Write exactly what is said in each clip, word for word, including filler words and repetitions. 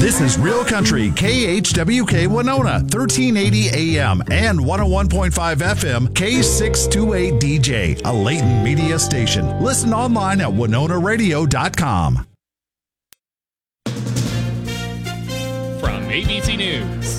This is Real Country, K H W K Winona, thirteen eighty A M and one oh one point five F M, K six twenty-eight D J, a Layton media station. Listen online at winona radio dot com. From A B C News,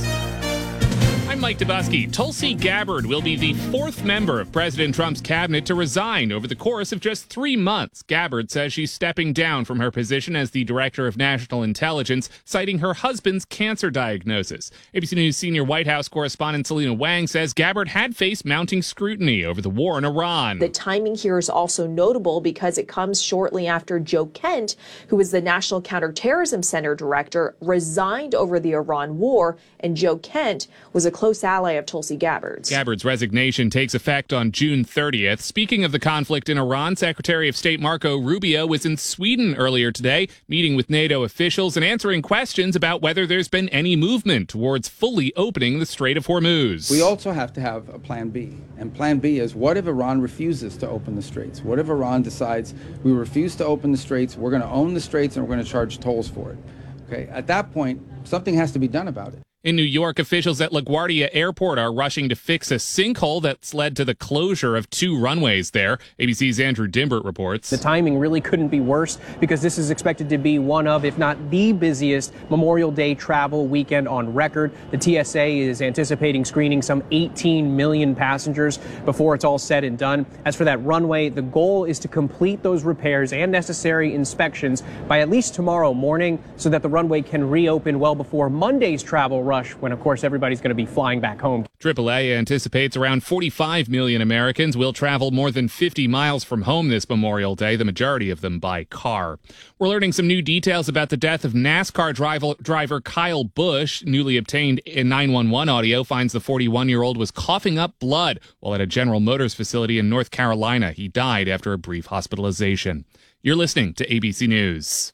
I'm Mike Dubusky. Tulsi Gabbard will be the fourth member of President Trump's cabinet to resign over the course of just three months. Gabbard says she's stepping down from her position as the Director of National Intelligence, citing her husband's cancer diagnosis. A B C News senior White House correspondent Selena Wang says Gabbard had faced mounting scrutiny over the war in Iran. The timing here is also notable because it comes shortly after Joe Kent, who was the National Counterterrorism Center director, resigned over the Iran war, and Joe Kent was a close ally of Tulsi Gabbard's. Gabbard's resignation takes effect on June thirtieth. Speaking of the conflict in Iran, Secretary of State Marco Rubio was in Sweden earlier today, meeting with NATO officials and answering questions about whether there's been any movement towards fully opening the Strait of Hormuz. We also have to have a plan B. And plan B is, what if Iran refuses to open the straits? What if Iran decides we refuse to open the straits, we're going to own the straits, and we're going to charge tolls for it? Okay, at that point, something has to be done about it. In New York, officials at LaGuardia Airport are rushing to fix a sinkhole that's led to the closure of two runways there. A B C's Andrew Dimbert reports. The timing really couldn't be worse because this is expected to be one of, if not the busiest Memorial Day travel weekend on record. The T S A is anticipating screening some eighteen million passengers before it's all said and done. As for that runway, the goal is to complete those repairs and necessary inspections by at least tomorrow morning so that the runway can reopen well before Monday's travel rush, when, of course, everybody's going to be flying back home. triple A anticipates around forty-five million Americans will travel more than fifty miles from home this Memorial Day, the majority of them by car. We're learning some new details about the death of NASCAR driver, driver Kyle Busch. Newly obtained nine one one audio finds the forty-one-year-old was coughing up blood while at a General Motors facility in North Carolina. He died after a brief hospitalization. You're listening to A B C News.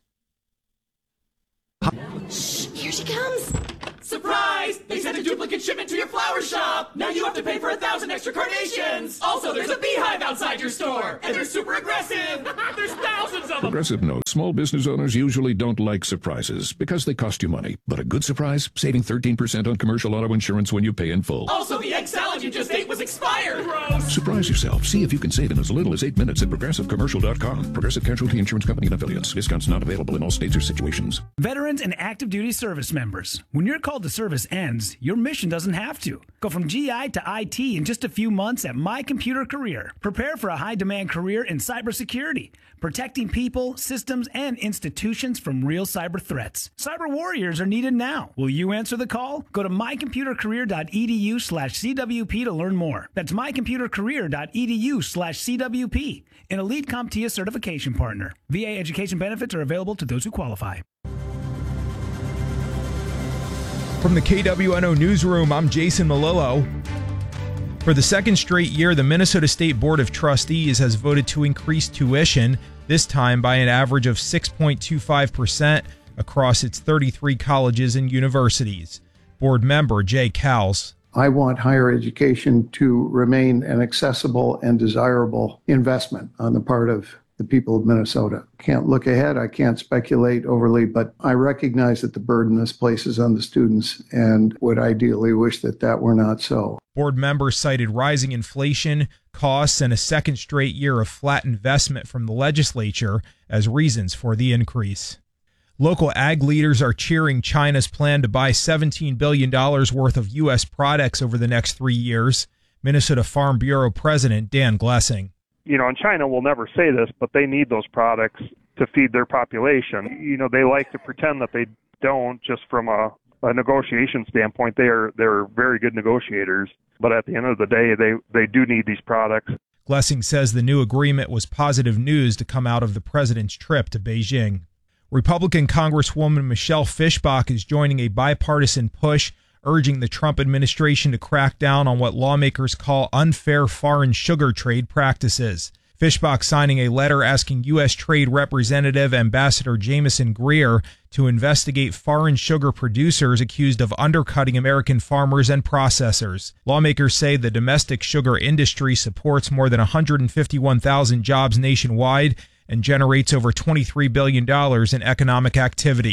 Shh, here she comes. Surprise! They sent a duplicate shipment to your flower shop! Now you have to pay for a thousand extra carnations! Also, there's a beehive outside your store! And they're super aggressive! There's thousands of them! Progressive notes. Small business owners usually don't like surprises because they cost you money. But a good surprise? Saving thirteen percent on commercial auto insurance when you pay in full. Also, the egg salad you just ate was expired! Gross! Surprise yourself. See if you can save in as little as eight minutes at progressive commercial dot com. Progressive Casualty Insurance Company and affiliates. Discounts not available in all states or situations. Veterans and active duty service members. When your call to service ends, your mission doesn't have to. Go from G I to I T in just a few months at My Computer Career. Prepare for a high-demand career in cybersecurity, protecting people, systems, and institutions from real cyber threats. Cyber warriors are needed now. Will you answer the call? Go to my computer career dot e d u slash c w p to learn more. That's my computer career dot e d u slash c w p. An Elite CompTIA certification partner. V A education benefits are available to those who qualify. From the K W N O Newsroom, I'm Jason Malillo. For the second straight year, the Minnesota State Board of Trustees has voted to increase tuition, this time by an average of six point two five percent across its thirty-three colleges and universities. Board member Jay Cowles. I want higher education to remain an accessible and desirable investment on the part of the people of Minnesota. Can't look ahead, I can't speculate overly, but I recognize that the burden this places on the students and would ideally wish that that were not so. Board members cited rising inflation, costs, and a second straight year of flat investment from the legislature as reasons for the increase. Local ag leaders are cheering China's plan to buy seventeen billion dollars worth of U S products over the next three years. Minnesota Farm Bureau President Dan Glessing. You know, and China will never say this, but they need those products to feed their population. You know, they like to pretend that they don't, just from a, a negotiation standpoint. They are they're very good negotiators, but at the end of the day, they, they do need these products. Glessing says the new agreement was positive news to come out of the president's trip to Beijing. Republican Congresswoman Michelle Fischbach is joining a bipartisan push urging the Trump administration to crack down on what lawmakers call unfair foreign sugar trade practices. Fischbach signing a letter asking U S. Trade Representative Ambassador Jamieson Greer to investigate foreign sugar producers accused of undercutting American farmers and processors. Lawmakers say the domestic sugar industry supports more than one hundred fifty-one thousand jobs nationwide and generates over twenty-three billion dollars in economic activity.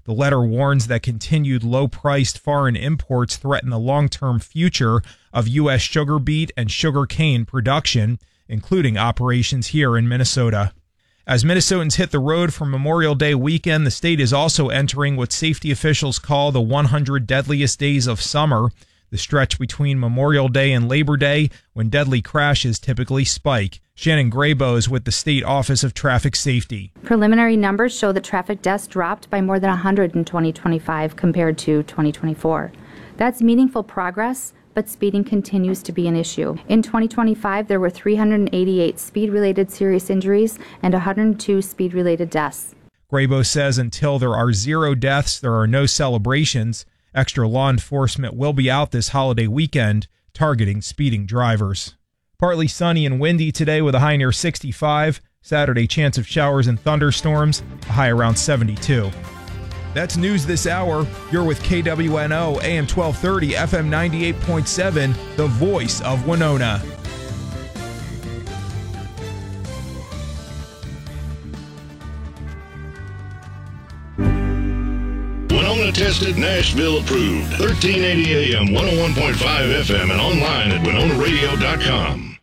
The letter warns that continued low-priced foreign imports threaten the long-term future of U S sugar beet and sugar cane production, including operations here in Minnesota. As Minnesotans hit the road for Memorial Day weekend, the state is also entering what safety officials call the one hundred deadliest days of summer, the stretch between Memorial Day and Labor Day when deadly crashes typically spike. Shannon Graybo is with the State Office of Traffic Safety. Preliminary numbers show that traffic deaths dropped by more than one hundred in twenty twenty-five compared to twenty twenty-four. That's meaningful progress, but speeding continues to be an issue. In twenty twenty-five, there were three hundred eighty-eight speed-related serious injuries and one hundred two speed-related deaths. Graybo says until there are zero deaths, there are no celebrations. Extra law enforcement will be out this holiday weekend targeting speeding drivers. Partly sunny and windy today with a high near sixty-five. Saturday, chance of showers and thunderstorms, a high around seventy-two. That's news this hour. You're with K W N O, A M twelve thirty, F M ninety-eight point seven, the voice of Winona. Winona tested, Nashville approved. thirteen eighty A M, one oh one point five F M, and online at winona radio dot com.